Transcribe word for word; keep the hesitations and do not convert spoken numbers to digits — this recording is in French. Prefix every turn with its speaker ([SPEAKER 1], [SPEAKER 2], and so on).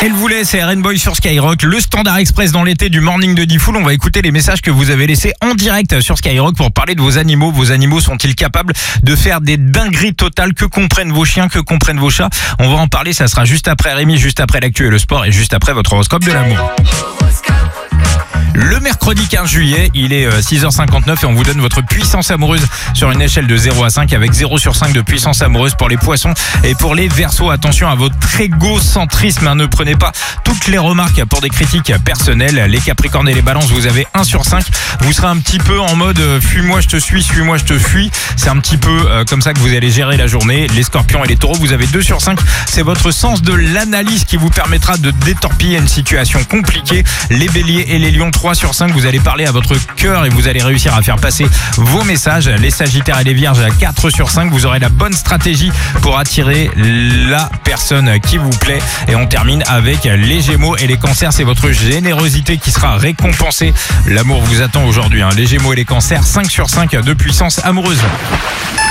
[SPEAKER 1] Elle voulait, c'est R and Boy sur Skyrock, le standard express dans l'été du morning de Diffoul. On va écouter les messages que vous avez laissés en direct sur Skyrock pour parler de vos animaux. Vos animaux sont-ils capables de faire des dingueries totales? Que comprennent vos chiens? Que comprennent vos chats? On va en parler, ça sera juste après Rémi, juste après l'actu et le sport et juste après votre horoscope de l'amour. Le mercredi quinze juillet, il est six heures cinquante-neuf et on vous donne votre puissance amoureuse sur une échelle de zéro à cinq avec zéro sur cinq de puissance amoureuse pour les poissons et pour les Verseaux. Attention à votre égocentrisme, hein, ne prenez pas toutes les remarques pour des critiques personnelles. Les Capricornes et les Balances, vous avez un sur cinq. Vous serez un petit peu en mode euh, fuis-moi je te suis, suis-moi je te fuis. C'est un petit peu euh, comme ça que vous allez gérer la journée. Les Scorpions et les Taureaux, vous avez deux sur cinq. C'est votre sens de l'analyse qui vous permettra de détorpiller une situation compliquée. Les Béliers et les Lions, trois sur cinq, vous allez parler à votre cœur et vous allez réussir à faire passer vos messages. Les Sagittaires et les Vierges, quatre sur cinq, vous aurez la bonne stratégie pour attirer la personne qui vous plaît. Et on termine avec les Gémeaux et les Cancers, c'est votre générosité qui sera récompensée. L'amour vous attend aujourd'hui, hein. Les Gémeaux et les Cancers, cinq sur cinq de puissance amoureuse.